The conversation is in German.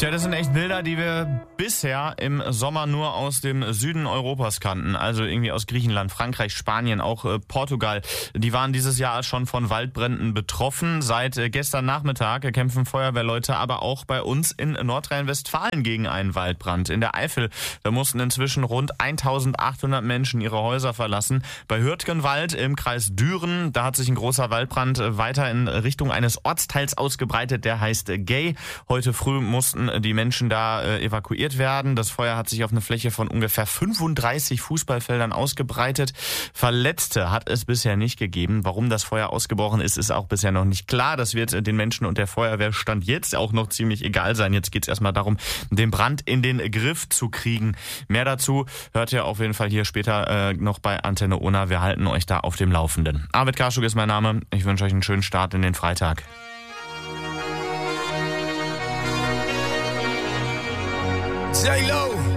Tja, das sind echt Bilder, die wir bisher im Sommer nur aus dem Süden Europas kannten. Also irgendwie aus Griechenland, Frankreich, Spanien, auch Portugal. Die waren dieses Jahr schon von Waldbränden betroffen. Seit gestern Nachmittag kämpfen Feuerwehrleute aber auch bei uns in Nordrhein-Westfalen gegen einen Waldbrand. In der Eifel, da mussten inzwischen rund 1800 Menschen ihre Häuser verlassen. Bei Hürtgenwald im Kreis Düren, da hat sich ein großer Waldbrand weiter in Richtung eines Ortsteils ausgebreitet, der heißt Gay. Heute früh mussten die Menschen da evakuiert werden. Das Feuer hat sich auf eine Fläche von ungefähr 35 Fußballfeldern ausgebreitet. Verletzte hat es bisher nicht gegeben. Warum das Feuer ausgebrochen ist, ist auch bisher noch nicht klar. Das wird den Menschen und der Feuerwehrstand jetzt auch noch ziemlich egal sein. Jetzt geht es erstmal darum, den Brand in den Griff zu kriegen. Mehr dazu hört ihr auf jeden Fall hier später noch bei Antenne Unna. Wir halten euch da auf dem Laufenden. Arvid Karschuk ist mein Name. Ich wünsche euch einen schönen Start in den Freitag. J-Lo.